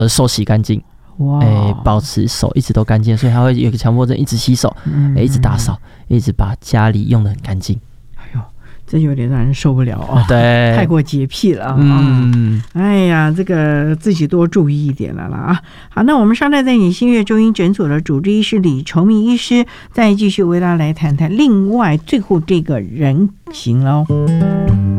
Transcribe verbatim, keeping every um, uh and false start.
呃手洗干净。 哇， 哎，保持手一直都干净，所以他会有一个强迫症，一直洗手，嗯、一直打扫，一直把家里用得很干净。 哎呦，这有点让人受不了啊！ 对， 太过洁癖了啊！ 嗯， 哎呀，这个自己多注意一点了啦啊！好，那我们稍待在你新月中医诊所的主治医师李崇明医师，再继续为大家来谈谈另外最后这个人形喽。